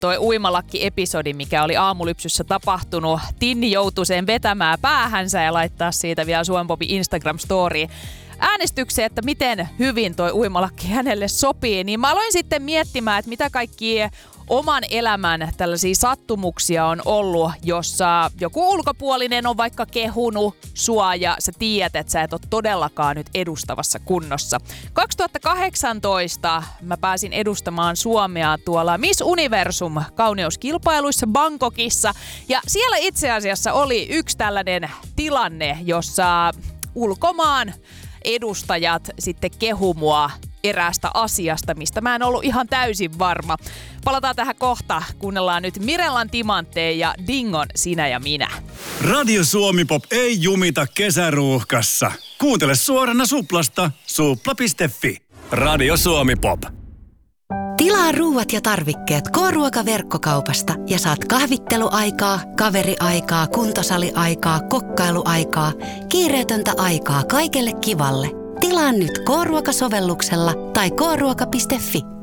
toi uimalakki-episodi, mikä oli Aamulypsyssä tapahtunut. Tinni joutui sen vetämään päähänsä ja laittaa siitä vielä Suomen Popin Instagram-storiin äänestykseen, että miten hyvin toi uimalakki hänelle sopii. Niin mä aloin sitten miettimään, että mitä kaikkia oman elämän tällaisia sattumuksia on ollut, jossa joku ulkopuolinen on vaikka kehunut sua ja sä tiedät, että sä et ole todellakaan nyt edustavassa kunnossa. 2018 mä pääsin edustamaan Suomea tuolla Miss Universum kauneuskilpailuissa Bangkokissa ja siellä itse asiassa oli yksi tällainen tilanne, jossa ulkomaan edustajat sitten kehu mua eräästä asiasta, mistä mä en ollut ihan täysin varma. Palataan tähän kohta. Kuunnellaan nyt Mirellan Timantteen ja Dingon Sinä ja minä. Radio Suomi Pop ei jumita kesäruuhkassa. Kuuntele suorana Suplasta. Supla.fi. Radio Suomi Pop. Tilaa ruuat ja tarvikkeet K-ruokaverkkokaupasta ja saat kahvitteluaikaa, kaveriaikaa, kuntosaliaikaa, kokkailuaikaa, kiireetöntä aikaa kaikelle kivalle. Tilaa nyt K-ruokasovelluksella tai kruoka.fi.